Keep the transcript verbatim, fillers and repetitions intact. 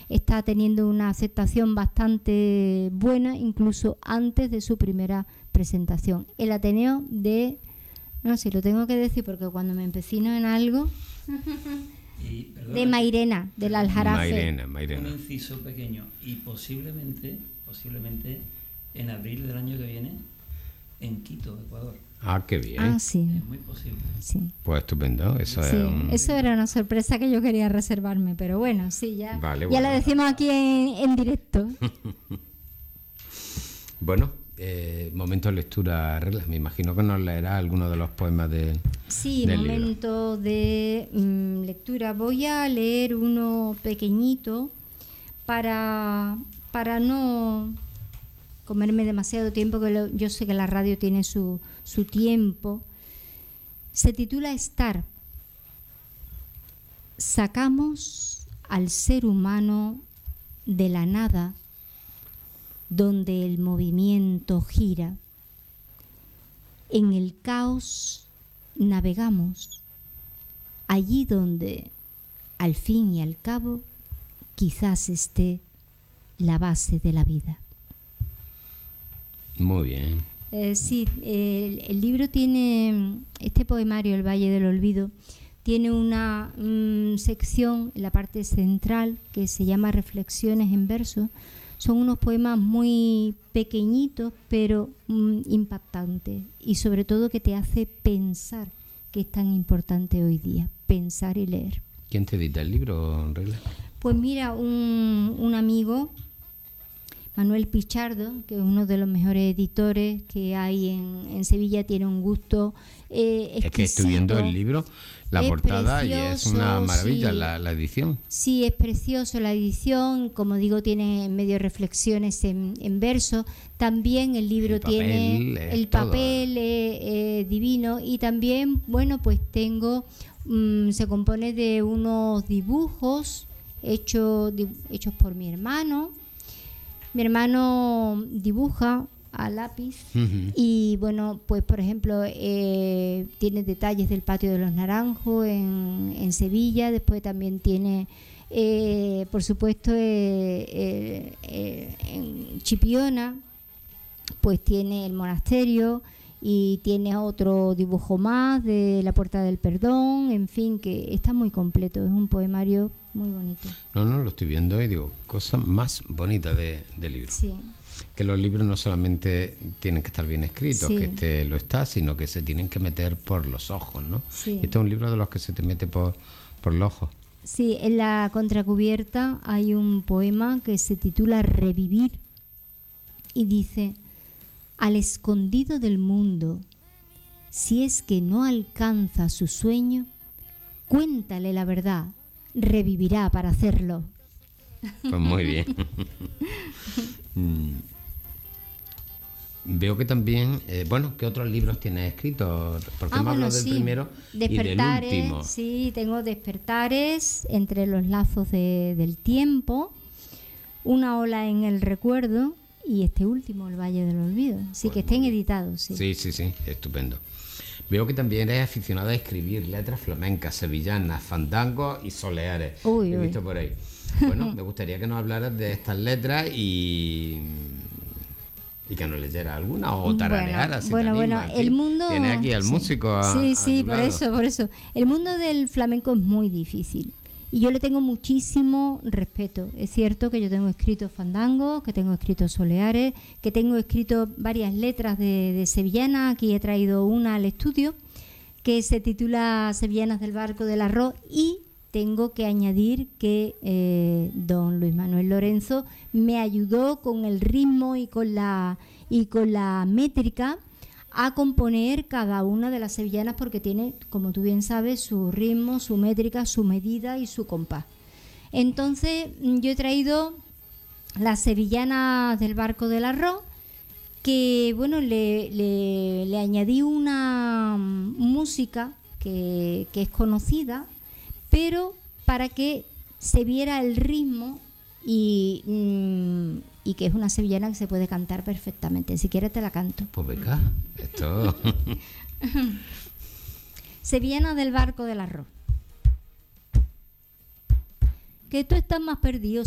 está teniendo una aceptación bastante buena, incluso antes de su primera presentación. El Ateneo de... No sé, lo tengo que decir porque cuando me empecino en algo... Y, perdona, de Mairena, del Aljarafe. Mairena, Mairena. Un inciso pequeño. Y posiblemente, posiblemente, en abril del año que viene, en Quito, Ecuador. Ah, qué bien. Ah, sí. Es muy posible. Sí. Pues estupendo. Eso, Sí, es un... eso era una sorpresa que yo quería reservarme, pero bueno, sí, ya, Vale, ya bueno. la decimos aquí en, en directo. Bueno, eh, momento de lectura, Reglas. Me imagino que nos leerá alguno de los poemas de, Sí, del libro. momento de mm, lectura. Voy a leer uno pequeñito para, para no comerme demasiado tiempo, que lo- yo sé que la radio tiene su, su tiempo. Se titula Estar. Sacamos al ser humano de la nada, donde el movimiento gira. En el caos navegamos, allí donde, al fin y al cabo, quizás esté la base de la vida. Muy bien. Eh, sí, el, el libro tiene, este poemario, El Valle del Olvido, tiene una mm, sección en la parte central que se llama Reflexiones en verso. Son unos poemas muy pequeñitos, pero mm, impactantes, y sobre todo que te hace pensar, que es tan importante hoy día, pensar y leer. ¿Quién te edita el libro, Reglas? Pues mira, un, un amigo, Manuel Pichardo, que es uno de los mejores editores que hay en, en Sevilla, tiene un gusto eh, exquisito. Es que estoy viendo el libro, la Es portada, y es una precioso, maravilla sí. la, la edición. Sí, es precioso la edición, como digo, tiene medio reflexiones en, en verso. También el libro El papel, tiene es el todo. papel eh, eh, divino, y también, bueno, pues tengo, mm, se compone de unos dibujos hechos di- hechos por mi hermano. Mi hermano dibuja a lápiz. Ujú. Y bueno, pues por ejemplo, eh, tiene detalles del Patio de los Naranjos en, en Sevilla. Después también tiene, eh, por supuesto, eh, eh, eh, en Chipiona, pues tiene el monasterio, y tiene otro dibujo más de la Puerta del Perdón. En fin, que está muy completo. Es un poemario muy bonito. No, no, lo estoy viendo y digo, cosa más bonita de, del libro. Sí. Que los libros no solamente tienen que estar bien escritos, Sí. que este lo está, sino que se tienen que meter por los ojos, ¿no? Sí. Este es un libro de los que se te mete por, por los ojos. Sí, en la contracubierta hay un poema que se titula Revivir, y dice: al escondido del mundo, si es que no alcanza su sueño, cuéntale la verdad, revivirá para hacerlo. Pues muy bien. Mm. Veo que también, eh, bueno, ¿qué otros libros tienes escritos? Porque Ah, me bueno, hablas del sí. primero y del Despertares, último. sí, tengo Despertares, Entre los lazos de- del tiempo, Una ola en el recuerdo, y este último, El Valle del Olvido. Sí, Pues que estén muy bien. editados, sí. Sí, sí, sí, estupendo. Veo que también eres aficionada a escribir letras flamencas, sevillanas, fandangos y soleares. Uy, He uy. visto por ahí. Bueno, me gustaría que nos hablaras de estas letras y, y que nos leyeras alguna o tararearas. si te Bueno, bueno, animas, en el fin. mundo... Tienes aquí al sí. músico a, Sí, a sí, tu por lado. eso, por eso. El mundo del flamenco es muy difícil y yo le tengo muchísimo respeto. Es cierto que yo tengo escritos fandangos, que tengo escritos soleares, que tengo escrito varias letras de, de sevillana. Aquí he traído una al estudio que se titula Sevillanas del Barco del Arroz, y tengo que añadir que eh, don Luis Manuel Lorenzo me ayudó con el ritmo y con la y con la métrica a componer cada una de las sevillanas, porque tiene, como tú bien sabes, su ritmo, su métrica, su medida y su compás. Entonces yo he traído las sevillanas del Barco del Arroz, que bueno, le, le, le añadí una música que, que es conocida, pero para que se viera el ritmo, y, mm, y que es una sevillana que se puede cantar perfectamente. Si quieres te la canto. Pues venga, esto... Sevillana del Barco del Arroz. Que tú estás más perdido